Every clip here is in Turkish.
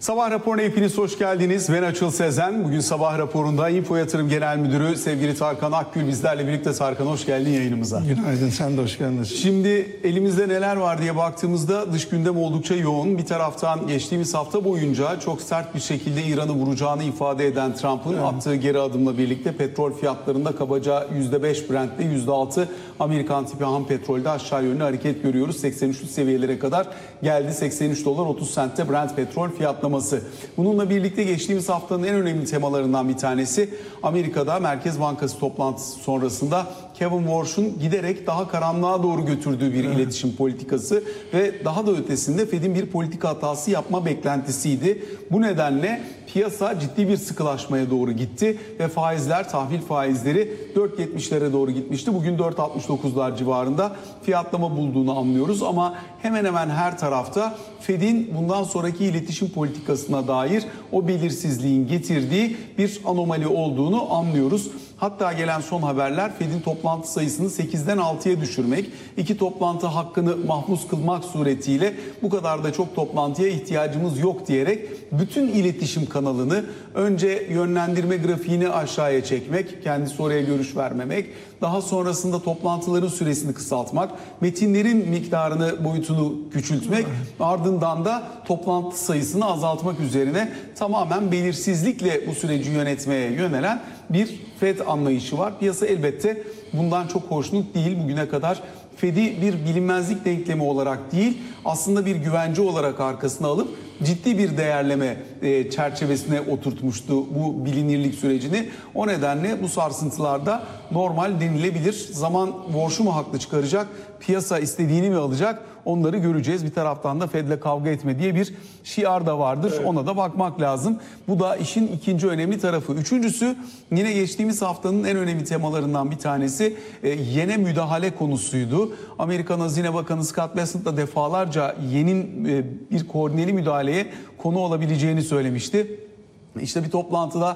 Sabah raporuna hepiniz hoş geldiniz. Ben Açıl Sezen. Bugün sabah raporunda Info Yatırım Genel Müdürü sevgili Tarkan Akgül bizlerle birlikte. Tarkan hoş geldin yayınımıza. Günaydın, sen de hoş geldin. Şimdi elimizde neler var diye baktığımızda dış gündem oldukça yoğun. Bir taraftan geçtiğimiz hafta boyunca çok sert bir şekilde İran'ı vuracağını ifade eden Trump'ın attığı geri adımla birlikte petrol fiyatlarında kabaca %5 Brent'te %6 Amerikan tipi ham petrolde aşağı yönlü hareket görüyoruz. 83'lü seviyelere kadar geldi. 83 dolar 30 cent'te Brent petrol fiyatlaması. Bununla birlikte geçtiğimiz haftanın en önemli temalarından bir tanesi Amerika'da Merkez Bankası toplantısı sonrasında Kevin Warsh'un giderek daha karanlığa doğru götürdüğü bir iletişim politikası ve daha da ötesinde Fed'in bir politika hatası yapma beklentisiydi. Bu nedenle piyasa ciddi bir sıkılaşmaya doğru gitti ve faizler, tahvil faizleri 4.70'lere doğru gitmişti. Bugün 4.69'lar civarında fiyatlama bulduğunu anlıyoruz ama hemen hemen her tarafta Fed'in bundan sonraki iletişim politikasına dair o belirsizliğin getirdiği bir anomali olduğunu anlıyoruz. Hatta gelen son haberler Fed'in toplantı sayısını 8'den 6'ya düşürmek, 2 toplantı hakkını mahfuz kılmak suretiyle bu kadar da çok toplantıya ihtiyacımız yok diyerek bütün iletişim kanalını önce yönlendirme grafiğini aşağıya çekmek, kendisi oraya görüş vermemek, daha sonrasında toplantıların süresini kısaltmak, metinlerin miktarını, boyutunu küçültmek, ardından da toplantı sayısını azaltmak üzerine tamamen belirsizlikle bu süreci yönetmeye yönelen bir Fed anlayışı var. Piyasa elbette bundan çok hoşnut değil. Bugüne kadar Fed'i bir bilinmezlik denklemi olarak değil, aslında bir güvence olarak arkasına alıp ciddi bir değerleme çerçevesine oturtmuştu bu bilinirlik sürecini. O nedenle bu sarsıntılarda normal denilebilir. Zaman Warsh'u mu haklı çıkaracak, piyasa istediğini mi alacak, onları göreceğiz. Bir taraftan da Fed'le kavga etme diye bir şiar da vardır. Evet. Ona da bakmak lazım. Bu da işin ikinci önemli tarafı. Üçüncüsü, yine geçtiğimiz haftanın en önemli temalarından bir tanesi yene müdahale konusuydu. Amerikan Hazine Bakanı Scott Bessent da defalarca yenin bir koordineli müdahaleye konu olabileceğini söylemişti. İşte bir toplantıda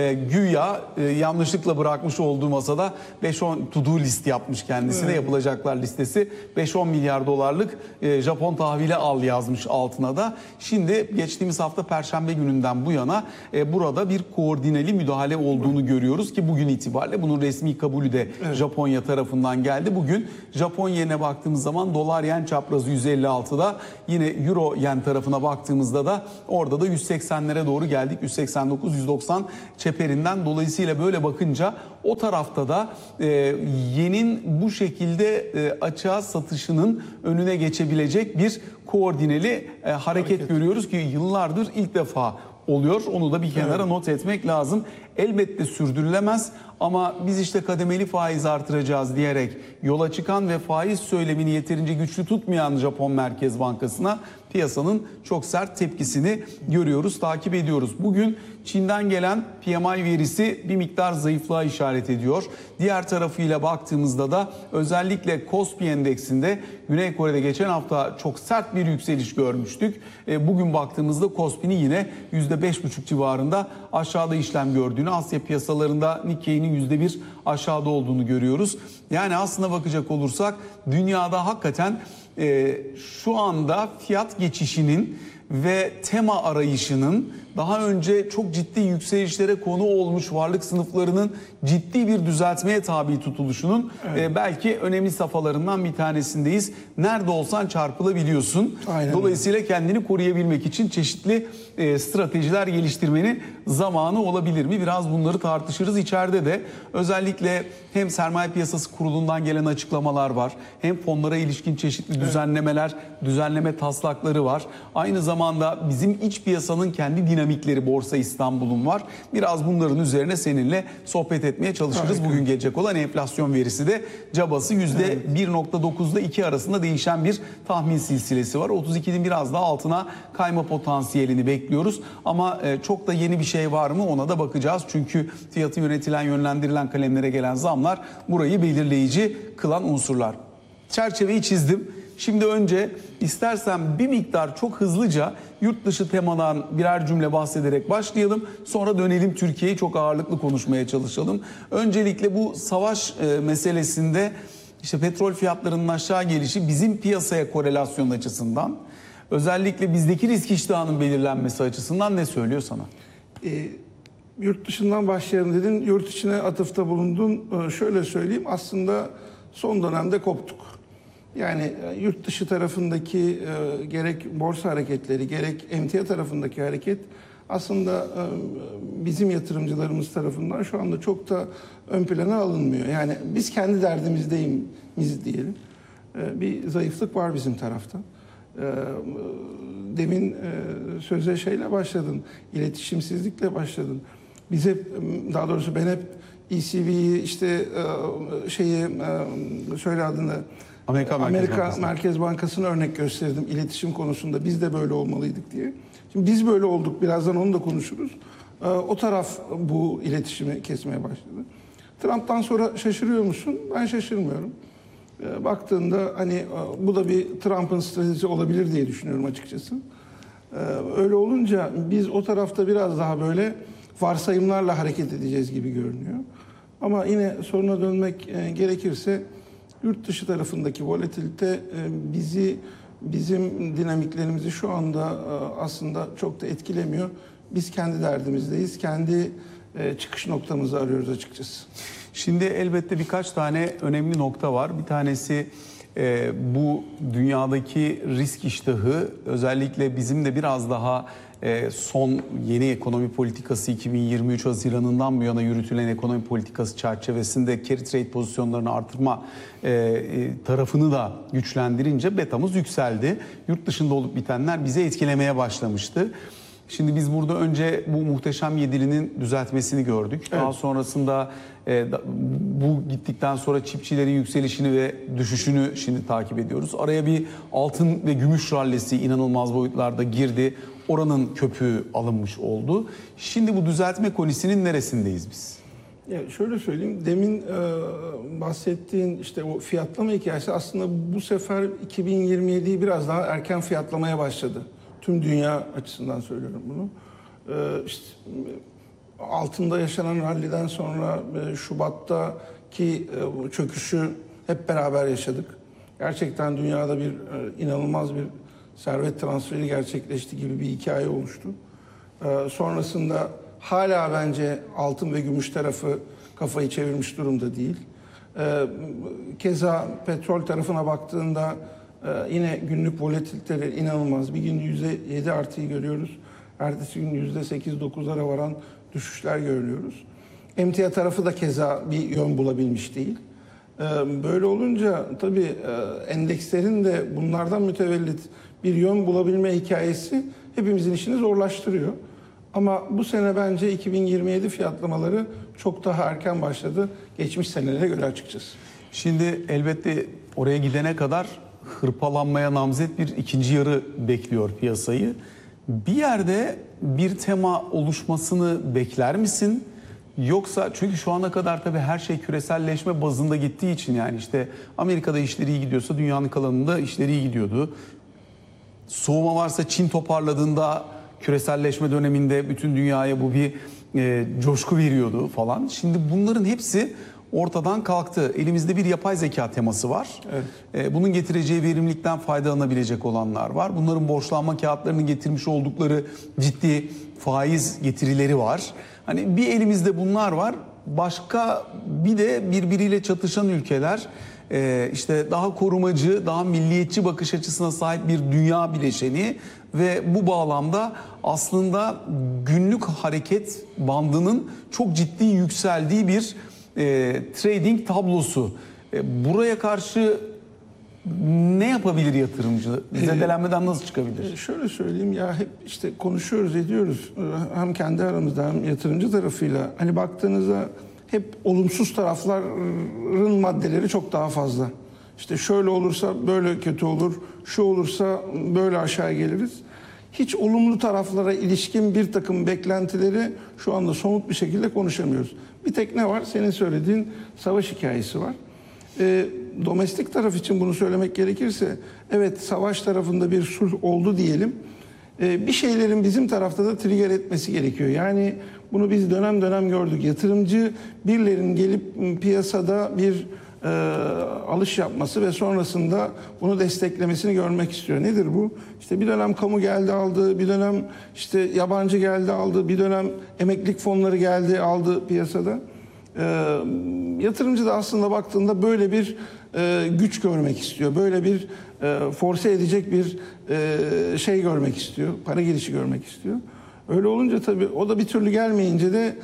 güya yanlışlıkla bırakmış olduğu masada 5-10 to-do list yapmış kendisine, evet. Yapılacaklar listesi. 5-10 milyar dolarlık Japon tahvili al yazmış altına da. Şimdi geçtiğimiz hafta Perşembe gününden bu yana burada bir koordineli müdahale olduğunu görüyoruz ki bugün itibariyle bunun resmi kabulü de Japonya tarafından geldi. Bugün Japon yenine baktığımız zaman dolar yen çaprazı 156'da, yine euro yen tarafına baktığımızda da orada da 180'lere doğru geldik. 189-190 çeperinden. Dolayısıyla böyle bakınca o tarafta da yenin bu şekilde açığa satışının önüne geçebilecek bir koordineli hareket görüyoruz ki yıllardır ilk defa oluyor. Onu da bir kenara not etmek lazım. Elbette sürdürülemez ama biz işte kademeli faiz artıracağız diyerek yola çıkan ve faiz söylemini yeterince güçlü tutmayan Japon Merkez Bankası'na piyasanın çok sert tepkisini görüyoruz, takip ediyoruz. Bugün Çin'den gelen PMI verisi bir miktar zayıflığa işaret ediyor. Diğer tarafıyla baktığımızda da özellikle KOSPI endeksinde Güney Kore'de geçen hafta çok sert bir yükseliş görmüştük. Bugün baktığımızda KOSPI'nin yine %5,5 civarında aşağıda işlem gördüğünü, Asya piyasalarında Nikkei'nin %1 aşağıda olduğunu görüyoruz. Yani aslına bakacak olursak dünyada hakikaten şu anda fiyat geçişinin ve tema arayışının daha önce çok ciddi yükselişlere konu olmuş varlık sınıflarının ciddi bir düzeltmeye tabi tutuluşunun belki önemli safhalarından bir tanesindeyiz. Nerede olsan çarpılabiliyorsun. Aynen. Dolayısıyla kendini koruyabilmek için çeşitli stratejiler geliştirmenin zamanı olabilir mi? Biraz bunları tartışırız. İçeride de özellikle hem Sermaye Piyasası Kurulu'ndan gelen açıklamalar var, hem fonlara ilişkin çeşitli düzenlemeler, düzenleme taslakları var. Aynı zamanda bizim iç piyasanın kendi dinamikleri, Borsa İstanbul'un var. Biraz bunların üzerine seninle sohbet etmeye çalışırız. Harika. Bugün gelecek olan enflasyon verisi de cabası %1.9 ile 2 arasında değişen bir tahmin silsilesi var. 32'nin biraz daha altına kayma potansiyelini bekliyoruz. Ama çok da yeni bir şey var mı ona da bakacağız. Çünkü fiyatı yönetilen, yönlendirilen kalemlere gelen zamlar burayı belirleyici kılan unsurlar. Çerçeveyi çizdim. Şimdi önce istersen bir miktar çok hızlıca yurt dışı temadan birer cümle bahsederek başlayalım. Sonra dönelim Türkiye'yi çok ağırlıklı konuşmaya çalışalım. Öncelikle bu savaş meselesinde işte petrol fiyatlarının aşağı gelişi bizim piyasaya korelasyon açısından özellikle bizdeki risk iştahının belirlenmesi açısından ne söylüyor sana? Yurt dışından başlayalım dedin, yurt içine atıfta bulundun. Şöyle söyleyeyim, aslında son dönemde koptuk. Yani yurt dışı tarafındaki gerek borsa hareketleri, gerek emtia tarafındaki hareket aslında bizim yatırımcılarımız tarafından şu anda çok da ön plana alınmıyor. Yani biz kendi derdimizdeyiz diyelim. Bir zayıflık var bizim tarafta. Demin söze şeyle başladın, iletişimsizlikle başladın. Biz hep, daha doğrusu ben hep ECB'yi işte söyle adını, Amerika Merkez Bankası'na örnek gösterdim iletişim konusunda. Biz de böyle olmalıydık diye. Şimdi biz böyle olduk. Birazdan onu da konuşuruz. O taraf bu iletişimi kesmeye başladı. Trump'tan sonra şaşırıyor musun? Ben şaşırmıyorum. Baktığında hani bu da bir Trump'ın stratejisi olabilir diye düşünüyorum açıkçası. Öyle olunca biz o tarafta biraz daha böyle varsayımlarla hareket edeceğiz gibi görünüyor. Ama yine soruna dönmek gerekirse yurt dışı tarafındaki volatilite bizim dinamiklerimizi şu anda aslında çok da etkilemiyor. Biz kendi derdimizdeyiz, kendi çıkış noktamızı arıyoruz açıkçası. Şimdi elbette birkaç tane önemli nokta var. Bir tanesi bu dünyadaki risk iştahı, özellikle bizim de biraz daha son yeni ekonomi politikası 2023 Haziran'ından bu yana yürütülen ekonomi politikası çerçevesinde carry trade pozisyonlarını artırma tarafını da güçlendirince betamız yükseldi. Yurt dışında olup bitenler bizi etkilemeye başlamıştı. Şimdi biz burada önce bu muhteşem yedilinin düzeltmesini gördük. Evet. Daha sonrasında bu gittikten sonra çipçilerin yükselişini ve düşüşünü şimdi takip ediyoruz. Araya bir altın ve gümüş rallisi inanılmaz boyutlarda girdi. Oranın köpüğü alınmış oldu. Şimdi bu düzeltme kolisinin neresindeyiz biz? Ya şöyle söyleyeyim, demin bahsettiğin işte o fiyatlama hikayesi aslında bu sefer 2027'yi biraz daha erken fiyatlamaya başladı. Tüm dünya açısından söylüyorum bunu. İşte altında yaşanan ralliden sonra Şubat'taki çöküşü hep beraber yaşadık. Gerçekten dünyada bir inanılmaz bir servet transferi gerçekleşti gibi bir hikaye oluştu. Sonrasında hala bence altın ve gümüş tarafı kafayı çevirmiş durumda değil. Keza petrol tarafına baktığında yine günlük volatiliteleri inanılmaz. Bir gün %7 artıyı görüyoruz. Ertesi gün %8-9'lara varan düşüşler görüyoruz. Emtia tarafı da keza bir yön bulabilmiş değil. Böyle olunca tabii endekslerin de bunlardan mütevellit bir yön bulabilme hikayesi hepimizin işini zorlaştırıyor. Ama bu sene bence 2027 fiyatlamaları çok daha erken başladı geçmiş senelere göre açıkçası. Şimdi elbette oraya gidene kadar hırpalanmaya namzet bir ikinci yarı bekliyor piyasayı. Bir yerde bir tema oluşmasını bekler misin? Yoksa çünkü şu ana kadar tabii her şey küreselleşme bazında gittiği için, yani işte Amerika'da işleri iyi gidiyorsa dünyanın kalanında işleri iyi gidiyordu. Soğuma varsa Çin toparladığında küreselleşme döneminde bütün dünyaya bu bir coşku veriyordu falan. Şimdi bunların hepsi ortadan kalktı. Elimizde bir yapay zeka teması var. Evet. Bunun getireceği verimlilikten faydalanabilecek olanlar var. Bunların borçlanma kağıtlarının getirmiş oldukları ciddi faiz getirileri var. Hani bir elimizde bunlar var. Başka bir de birbiriyle çatışan ülkeler, işte daha korumacı, daha milliyetçi bakış açısına sahip bir dünya bileşeni ve bu bağlamda aslında günlük hareket bandının çok ciddi yükseldiği bir trading tablosu. Buraya karşı ne yapabilir yatırımcı? Zedelenmeden nasıl çıkabilir? Şöyle söyleyeyim, ya hep işte konuşuyoruz, ediyoruz. Hem kendi aramızda hem yatırımcı tarafıyla. Hani baktığınızda hep olumsuz tarafların maddeleri çok daha fazla. İşte şöyle olursa böyle kötü olur, şu olursa böyle aşağı geliriz. Hiç olumlu taraflara ilişkin bir takım beklentileri şu anda somut bir şekilde konuşamıyoruz. Bir tek ne var? Senin söylediğin savaş hikayesi var. Domestik taraf için bunu söylemek gerekirse, evet savaş tarafında bir sulh oldu diyelim. Bir şeylerin bizim tarafta da trigger etmesi gerekiyor. Yani bunu biz dönem dönem gördük. Yatırımcı birilerinin gelip piyasada bir alış yapması ve sonrasında bunu desteklemesini görmek istiyor. Nedir bu? İşte bir dönem kamu geldi aldı, bir dönem işte yabancı geldi aldı, bir dönem emeklilik fonları geldi aldı piyasada. Yatırımcı da aslında baktığında böyle bir güç görmek istiyor. Böyle bir force edecek bir şey görmek istiyor. Para girişi görmek istiyor. Öyle olunca tabii o da bir türlü gelmeyince de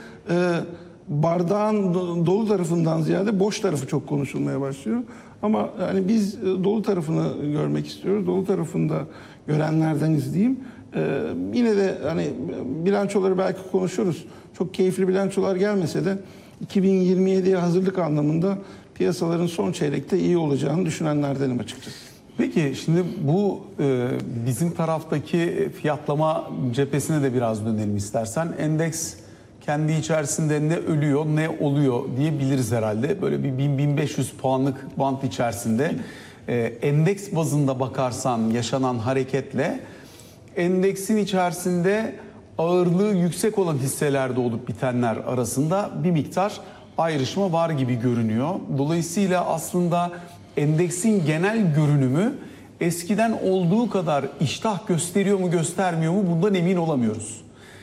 bardağın dolu tarafından ziyade boş tarafı çok konuşulmaya başlıyor. Ama yani biz dolu tarafını görmek istiyoruz. Dolu tarafında görenlerdeniz diyeyim. Yine de hani bilançoları belki konuşuruz. Çok keyifli bilançolar gelmese de 2027'ye hazırlık anlamında piyasaların son çeyrekte iyi olacağını düşünenlerdenim açıkçası. Peki şimdi bu bizim taraftaki fiyatlama cephesine de biraz dönelim istersen. Endeks kendi içerisinde ne ölüyor ne oluyor diyebiliriz herhalde. Böyle bir 1000-1500 puanlık bant içerisinde endeks bazında bakarsan yaşanan hareketle endeksin içerisinde ağırlığı yüksek olan hisselerde olup bitenler arasında bir miktar ayrışma var gibi görünüyor. Dolayısıyla aslında endeksin genel görünümü eskiden olduğu kadar iştah gösteriyor mu göstermiyor mu bundan emin olamıyoruz.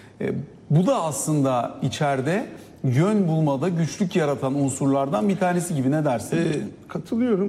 Bu da aslında içeride yön bulmada güçlük yaratan unsurlardan bir tanesi gibi, ne dersin? Katılıyorum.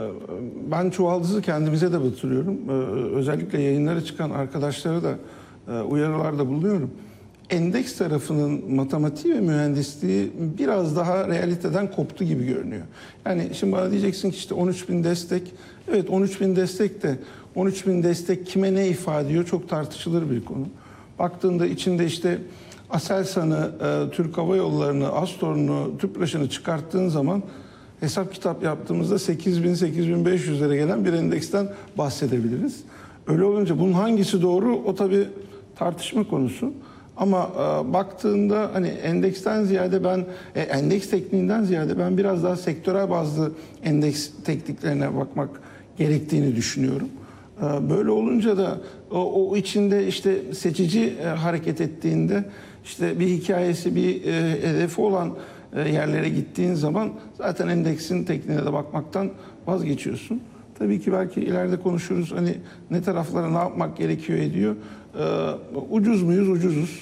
Ben çuvaldızı kendimize de batırıyorum. Özellikle yayınlara çıkan arkadaşlara da uyarılarda bulunuyorum. Endeks tarafının matematiği ve mühendisliği biraz daha realiteden koptu gibi görünüyor. Yani şimdi bana diyeceksin ki işte 13.000 destek. Evet 13.000 destek de 13.000 destek kime ne ifade ediyor çok tartışılır bir konu. Baktığında içinde işte Aselsan'ı, Türk Hava Yolları'nı, Astor'unu, Tüpraş'ını çıkarttığın zaman hesap kitap yaptığımızda 8.000-8.500'lere gelen bir endeksten bahsedebiliriz. Öyle olunca bunun hangisi doğru o tabii tartışma konusu. Ama baktığında hani endeksten ziyade ben endeks tekniğinden ziyade ben biraz daha sektörel bazlı endeks tekniklerine bakmak gerektiğini düşünüyorum. Böyle olunca da o içinde işte seçici hareket ettiğinde işte bir hikayesi, bir hedefi olan yerlere gittiğin zaman zaten endeksin tekniğine de bakmaktan vazgeçiyorsun. Tabii ki belki ileride konuşuruz hani ne taraflara ne yapmak gerekiyor ediyor. Ucuz muyuz? Ucuzuz.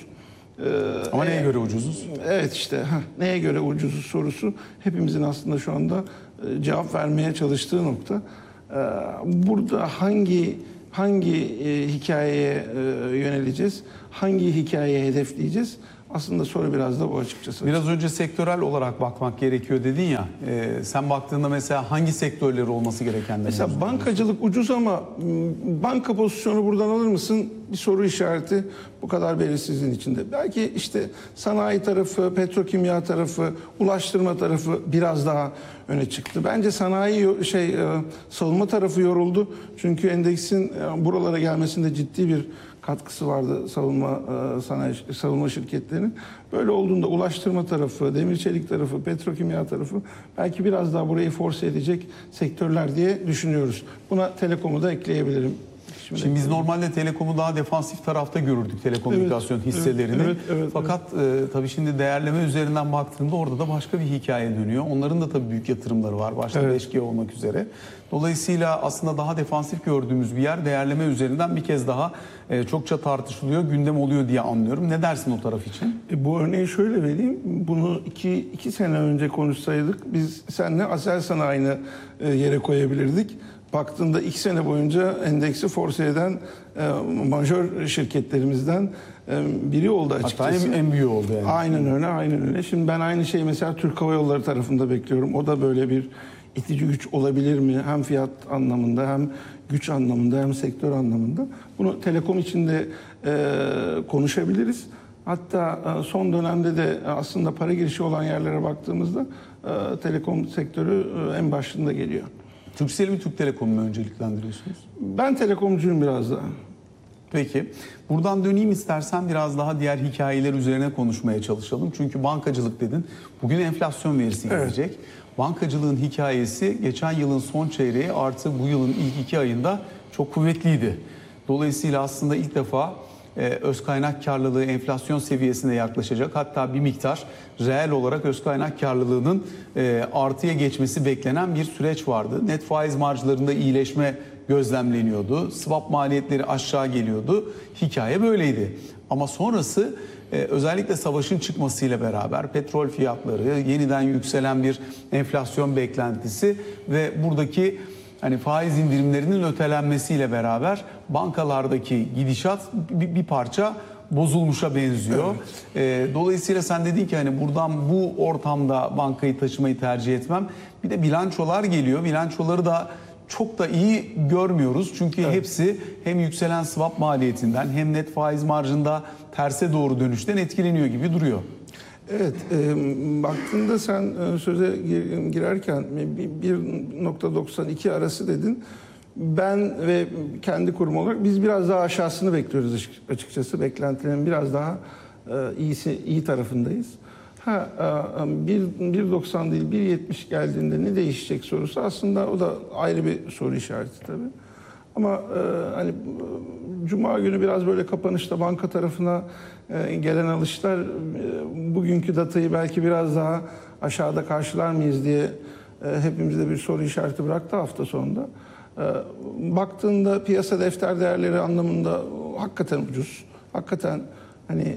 Ama neye göre ucuzuz? Evet işte neye göre ucuzuz sorusu hepimizin aslında şu anda cevap vermeye çalıştığı nokta. Burada hangi hikayeye yöneleceğiz? Hangi hikayeye hedefleyeceğiz? Aslında soru biraz da bu açıkçası. Biraz önce sektörel olarak bakmak gerekiyor dedin ya. Sen baktığında mesela hangi sektörleri olması gerekenler? Mesela bankacılık ucuz ama banka pozisyonu buradan alır mısın? Bir soru işareti bu kadar belirsizliğin içinde. Belki işte sanayi tarafı, petrokimya tarafı, ulaştırma tarafı biraz daha öne çıktı. Bence sanayi savunma tarafı yoruldu. Çünkü endeksin buralara gelmesinde ciddi bir katkısı vardı savunma şirketlerinin. Böyle olduğunda ulaştırma tarafı, demir çelik tarafı, petrokimya tarafı belki biraz daha burayı force edecek sektörler diye düşünüyoruz. Buna telekomu da ekleyebilirim. Şimdi biz normalde telekomu daha defansif tarafta görürdük, telekomünikasyon hisselerini. Evet. Fakat tabii şimdi değerleme üzerinden baktığında orada da başka bir hikaye dönüyor. Onların da tabii büyük yatırımları var, başta 5G olmak üzere. Dolayısıyla aslında daha defansif gördüğümüz bir yer değerleme üzerinden bir kez daha çokça tartışılıyor, gündem oluyor diye anlıyorum. Ne dersin o taraf için? Bu örneği şöyle vereyim. Bunu iki sene önce konuşsaydık biz seninle Aselsan'ı aynı yere koyabilirdik. Baktığında 2 sene boyunca endeksi force eden majör şirketlerimizden biri oldu açıkçası. Hatta en büyüğü oldu yani. Aynen öyle. Şimdi ben aynı şeyi mesela Türk Hava Yolları tarafında bekliyorum. O da böyle bir itici güç olabilir mi? Hem fiyat anlamında hem güç anlamında hem sektör anlamında. Bunu telekom içinde konuşabiliriz. Hatta son dönemde de aslında para girişi olan yerlere baktığımızda telekom sektörü en başında geliyor. Turkcell'i mi Türk Telekom'u mu önceliklendiriyorsunuz? Ben telekomcuyum biraz daha. Peki. Buradan döneyim istersen biraz daha diğer hikayeler üzerine konuşmaya çalışalım. Çünkü bankacılık dedin. Bugün enflasyon verisi gelecek. Evet. Bankacılığın hikayesi geçen yılın son çeyreği artı bu yılın ilk 2 ayında çok kuvvetliydi. Dolayısıyla aslında ilk defa öz kaynak karlılığı enflasyon seviyesine yaklaşacak. Hatta bir miktar reel olarak öz kaynak karlılığının artıya geçmesi beklenen bir süreç vardı. Net faiz marjlarında iyileşme gözlemleniyordu. Swap maliyetleri aşağı geliyordu. Hikaye böyleydi. Ama sonrası özellikle savaşın çıkmasıyla beraber petrol fiyatları, yeniden yükselen bir enflasyon beklentisi ve buradaki hani faiz indirimlerinin ötelenmesiyle beraber bankalardaki gidişat bir parça bozulmuşa benziyor. Evet. Dolayısıyla sen dedin ki hani buradan bu ortamda bankayı taşımayı tercih etmem. Bir de bilançolar geliyor. Bilançoları da çok da iyi görmüyoruz. Çünkü hepsi hem yükselen swap maliyetinden hem net faiz marjında terse doğru dönüşten etkileniyor gibi duruyor. Evet, baktığında sen söze girerken 1.92 arası dedin. Ben ve kendi kurum olarak biz biraz daha aşağısını bekliyoruz açıkçası. Beklentilerin biraz daha iyi tarafındayız. 1.90 değil 1.70 geldiğinde ne değişecek sorusu aslında o da ayrı bir soru işareti tabii. Ama hani Cuma günü biraz böyle kapanışta banka tarafına gelen alışlar bugünkü datayı belki biraz daha aşağıda karşılar mıyız diye hepimizde bir soru işareti bıraktı hafta sonunda. Baktığında piyasa defter değerleri anlamında hakikaten ucuz. Hakikaten hani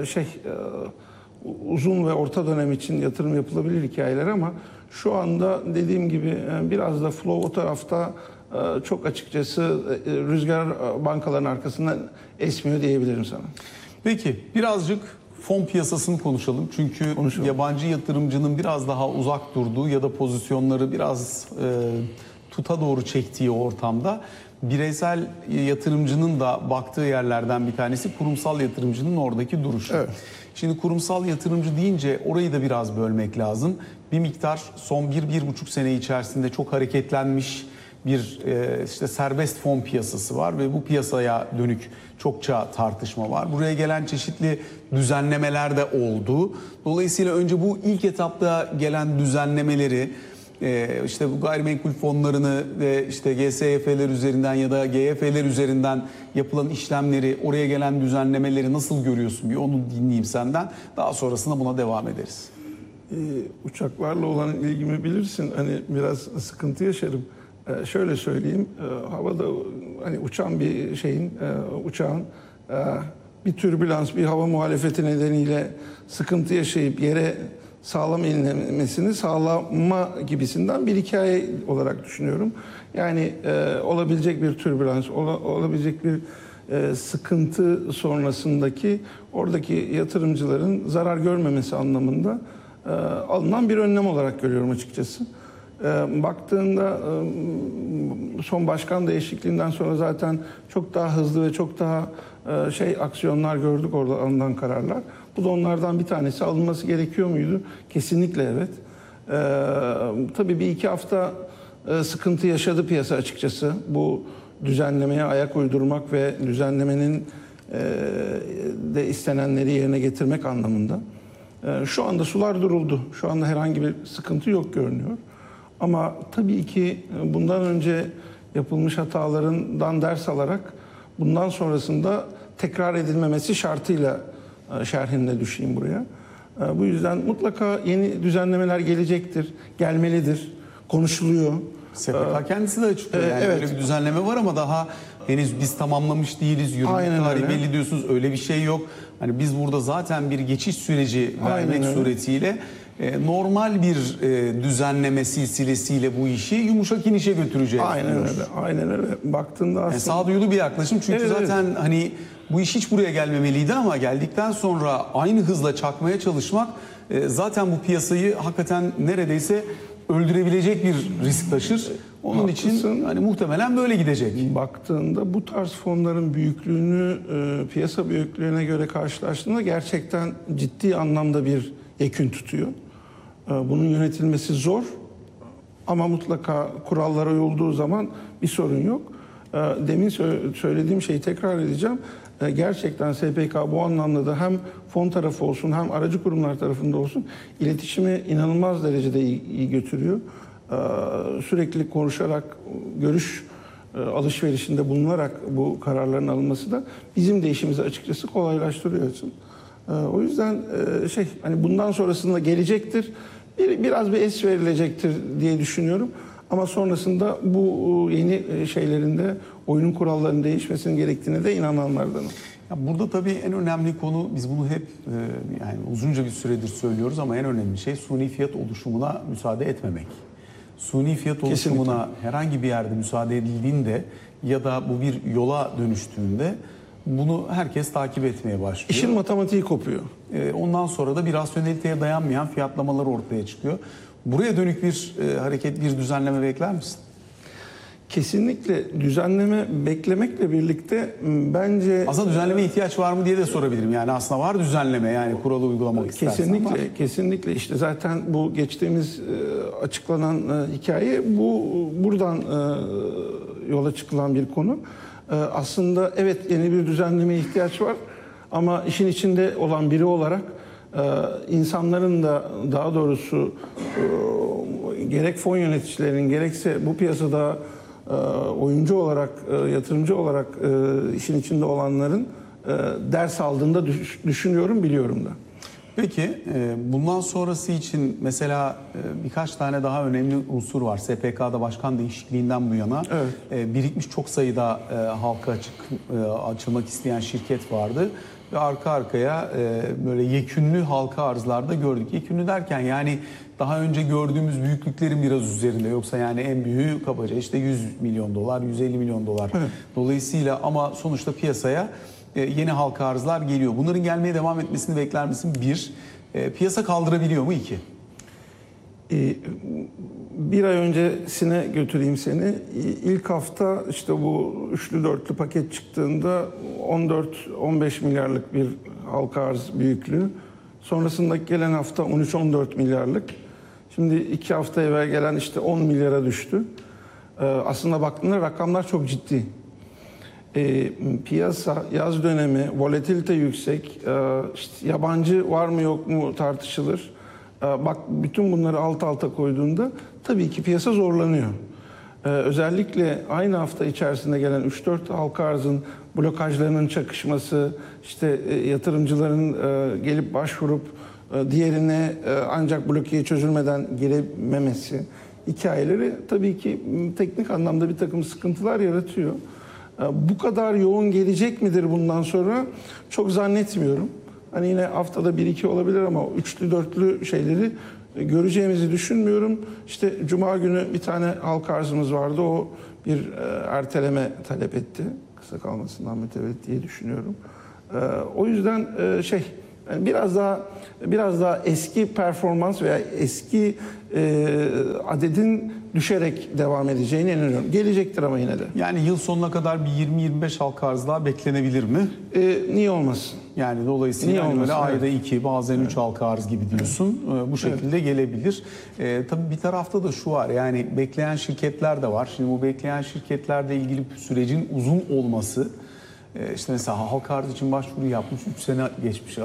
uzun ve orta dönem için yatırım yapılabilir hikayeler ama şu anda dediğim gibi biraz da flow o tarafta çok açıkçası rüzgar bankaların arkasından esmiyor diyebilirim sana. Peki birazcık fon piyasasını konuşalım. Çünkü yabancı yatırımcının biraz daha uzak durduğu ya da pozisyonları biraz tuta doğru çektiği ortamda bireysel yatırımcının da baktığı yerlerden bir tanesi kurumsal yatırımcının oradaki duruşu. Evet. Şimdi kurumsal yatırımcı deyince orayı da biraz bölmek lazım. Bir miktar son 1-1,5 sene içerisinde çok hareketlenmiş bir işte serbest fon piyasası var ve bu piyasaya dönük çokça tartışma var. Buraya gelen çeşitli düzenlemeler de oldu. Dolayısıyla önce bu ilk etapta gelen düzenlemeleri işte bu gayrimenkul fonlarını ve işte GSYF'ler üzerinden ya da GYF'ler üzerinden yapılan işlemleri, oraya gelen düzenlemeleri nasıl görüyorsun? Bir onu dinleyeyim senden. Daha sonrasında buna devam ederiz. Uçaklarla olan ilgimi bilirsin. Hani biraz sıkıntı yaşarım. Şöyle söyleyeyim. Havada hani uçan bir uçağın bir türbülans, bir hava muhalefeti nedeniyle sıkıntı yaşayıp yere sağlam inmesini sağlama gibisinden bir hikaye olarak düşünüyorum. Yani olabilecek bir türbülans, olabilecek bir sıkıntı sonrasındaki oradaki yatırımcıların zarar görmemesi anlamında alınan bir önlem olarak görüyorum açıkçası. Baktığında son başkan değişikliğinden sonra zaten çok daha hızlı ve çok daha aksiyonlar gördük orada alınan kararlar. Bu da onlardan bir tanesi. Alınması gerekiyor muydu? Kesinlikle evet. Tabii bir iki hafta sıkıntı yaşadı piyasa açıkçası. Bu düzenlemeye ayak uydurmak ve düzenlemenin de istenenleri yerine getirmek anlamında. Şu anda sular duruldu. Şu anda herhangi bir sıkıntı yok görünüyor. Ama tabii ki bundan önce yapılmış hatalarından ders alarak bundan sonrasında tekrar edilmemesi şartıyla şerhinde düşeyim buraya. Bu yüzden mutlaka yeni düzenlemeler gelecektir, gelmelidir, konuşuluyor. SPK kendisi de açıklıyor. Yani evet. Böyle bir düzenleme var ama daha henüz biz tamamlamış değiliz. Yürürlük tarihi belli diyorsunuz. Öyle bir şey yok. Hani biz burada zaten bir geçiş süreci vermek suretiyle normal bir düzenleme silsilesiyle bu işi yumuşak inişe götüreceğiz. Aynen öyle. Baktığında aslında sağduyulu bir yaklaşım. Çünkü zaten hani bu iş hiç buraya gelmemeliydi ama geldikten sonra aynı hızla çakmaya çalışmak zaten bu piyasayı hakikaten neredeyse öldürebilecek bir risk taşır. Onun için hani muhtemelen böyle gidecek. Baktığında bu tarz fonların büyüklüğünü piyasa büyüklüğüne göre karşılaştığında gerçekten ciddi anlamda bir yekün tutuyor. Bunun yönetilmesi zor ama mutlaka kurallara uyulduğu zaman bir sorun yok. Demin söylediğim şeyi tekrar edeceğim. Gerçekten SPK bu anlamda da hem fon tarafı olsun hem aracı kurumlar tarafında olsun iletişimi inanılmaz derecede iyi götürüyor. Sürekli konuşarak görüş alışverişinde bulunarak bu kararların alınması da bizim de işimizi açıkçası kolaylaştırıyor. O yüzden hani bundan sonrasında gelecektir. Biraz bir es verilecektir diye düşünüyorum. Ama sonrasında bu yeni şeylerinde oyunun kurallarının değişmesinin gerektiğine de inananlardanım. Ya burada tabii en önemli konu, biz bunu hep yani uzunca bir süredir söylüyoruz ama en önemli şey suni fiyat oluşumuna müsaade etmemek. Suni fiyat oluşumuna herhangi bir yerde müsaade edildiğinde ya da bu bir yola dönüştüğünde bunu herkes takip etmeye başlıyor. İşin matematiği kopuyor. Ondan sonra da bir rasyoneliteye dayanmayan fiyatlamalar ortaya çıkıyor. Buraya dönük bir hareket, bir düzenleme bekler misin? Kesinlikle düzenleme beklemekle birlikte bence... Aslında düzenlemeye ihtiyaç var mı diye de sorabilirim. Yani aslında var düzenleme, yani kuralı uygulamak istersen. Kesinlikle, kesinlikle. İşte zaten bu geçtiğimiz açıklanan hikaye buradan yola çıkılan bir konu. Aslında evet, yeni bir düzenlemeye ihtiyaç var ama işin içinde olan biri olarak insanların da, daha doğrusu gerek fon yöneticilerinin gerekse bu piyasada oyuncu olarak, yatırımcı olarak işin içinde olanların ders aldığını da düşünüyorum, biliyorum da. Peki bundan sonrası için mesela birkaç tane daha önemli unsur var. SPK'da başkan değişikliğinden bu yana birikmiş çok sayıda halka açılmak isteyen şirket vardı. Ve arka arkaya böyle yekünlü halka arzlarda gördük. Yekünlü derken yani daha önce gördüğümüz büyüklüklerin biraz üzerinde. Yoksa yani en büyüğü kabaca işte 100 milyon dolar, 150 milyon dolar. Evet. Dolayısıyla ama sonuçta piyasaya yeni halka arzlar geliyor. Bunların gelmeye devam etmesini bekler misin? Bir, piyasa kaldırabiliyor mu? İki. Bir ay öncesine götüreyim seni. İlk hafta işte bu üçlü dörtlü paket çıktığında 14-15 milyarlık bir halka arz büyüklüğü. Sonrasında gelen hafta 13-14 milyarlık. Şimdi 2 hafta evvel gelen işte 10 milyara düştü. Aslında baktığında rakamlar çok ciddi. Piyasa, yaz dönemi, volatilite yüksek, işte yabancı var mı yok mu tartışılır. Bak, bütün bunları alt alta koyduğunda tabii ki piyasa zorlanıyor. Özellikle aynı hafta içerisinde gelen 3-4 halka arzın blokajlarının çakışması, işte yatırımcıların gelip başvurup diğerine ancak blokeyi çözülmeden girememesi hikayeleri tabii ki teknik anlamda bir takım sıkıntılar yaratıyor. Bu kadar yoğun gelecek midir bundan sonra? Çok zannetmiyorum. Hani yine haftada 1-2 olabilir ama üçlü dörtlü şeyleri göreceğimizi düşünmüyorum. İşte Cuma günü bir tane halka arzımız vardı. O bir erteleme talep etti. Kısa kalmasından mütevellit diye düşünüyorum. O yüzden yani biraz daha eski performans veya eski adedin düşerek devam edeceğine inanıyorum. Gelecektir ama yine de. Yani yıl sonuna kadar bir 20-25 halka arz daha beklenebilir mi? Niye olmasın? Yani dolayısıyla hani böyle ayda 2, bazen 3 halka arz gibi diyorsun. Bu şekilde gelebilir. Tabii bir tarafta da şu var, yani bekleyen şirketler de var. Şimdi bu bekleyen şirketlerle ilgili sürecin uzun olması, işte mesela halka arz için başvuru yapmış, 3 sene geçmiş